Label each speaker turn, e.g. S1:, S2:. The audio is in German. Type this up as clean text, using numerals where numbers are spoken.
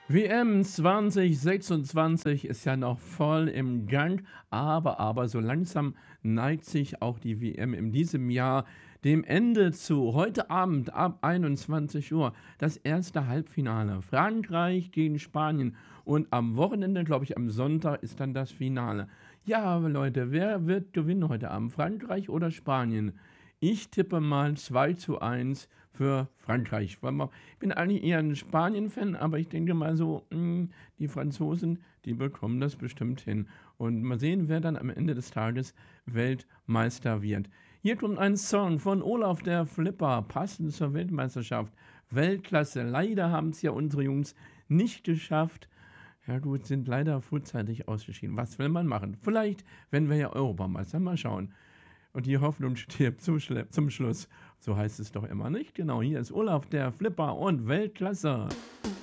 S1: WM 2026 ist ja noch voll im Gang, aber so langsam neigt sich auch die WM in diesem Jahr dem Ende zu. Heute Abend ab 21 Uhr das erste Halbfinale. Frankreich gegen Spanien und am Wochenende, glaube ich, am Sonntag ist dann das Finale. Ja, aber Leute, wer wird gewinnen heute Abend? Frankreich oder Spanien? Ich tippe mal 2:1 für Frankreich. Ich bin eigentlich eher ein Spanien-Fan, aber ich denke mal so, die Franzosen, die bekommen das bestimmt hin. Und mal sehen, wer dann am Ende des Tages Weltmeister wird. Hier kommt ein Song von Olaf der Flipper, passend zur Weltmeisterschaft. Weltklasse. Leider haben es ja unsere Jungs nicht geschafft. Ja gut, sind leider frühzeitig ausgeschieden. Was will man machen? Vielleicht werden wir ja Europameister. Mal schauen. Und die Hoffnung stirbt zum Schluss. So heißt es doch immer nicht. Genau, hier ist Olaf der Flipper und Weltklasse.